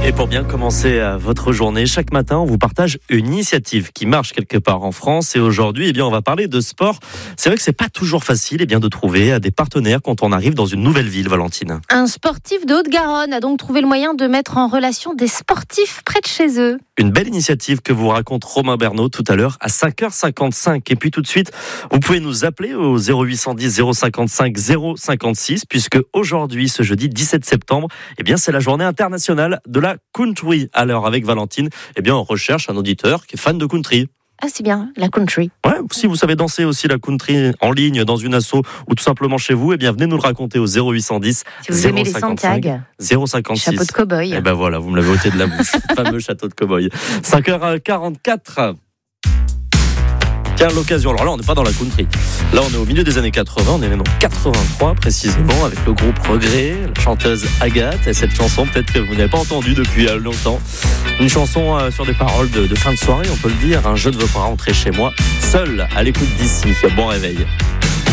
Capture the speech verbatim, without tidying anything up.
Et pour bien commencer votre journée, chaque matin, on vous partage une initiative qui marche quelque part en France. Et aujourd'hui, eh bien, on va parler de sport. C'est vrai que c'est pas toujours facile eh bien, de trouver des partenaires quand on arrive dans une nouvelle ville, Valentine. Un sportif de Haute-Garonne a donc trouvé le moyen de mettre en relation des sportifs près de chez eux. Une belle initiative que vous raconte Romain Bernot tout à l'heure à cinq heures cinquante-cinq. Et puis tout de suite, vous pouvez nous appeler au zéro huit cent dix zéro cinquante-cinq zéro cinquante-six puisque aujourd'hui, ce jeudi dix-sept septembre, eh bien, c'est la journée internationale de la country. Alors avec Valentine, eh bien, on recherche un auditeur qui est fan de country. Ah, c'est bien, la country. Ouais, si vous savez danser aussi la country en ligne, dans une asso ou tout simplement chez vous, eh bien, venez nous le raconter au zéro huit cent dix si vous aimez les Santiago, zéro cinquante-six. Chapeau de cow-boy. Eh ben voilà, vous me l'avez ôté de la bouche. Fameux chapeau de cow-boy. cinq heures quarante-quatre. Tiens, l'occasion. Alors là, on n'est pas dans la country. Là, on est au milieu des années quatre-vingts. On est même en quatre-vingt-trois, précisément, avec le groupe Regret, la chanteuse Agathe. Et cette chanson, peut-être que vous n'avez pas entendue depuis longtemps. Une chanson euh, sur des paroles de, de fin de soirée, on peut le dire. Un je ne veux pas rentrer chez moi seul à l'écoute d'ici. Bon réveil.